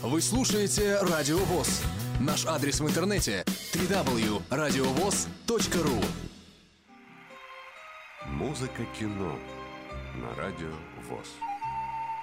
Вы слушаете Радио ВОС. Наш адрес в интернете www.radiovoz.ru. Музыка кино на Радио ВОС.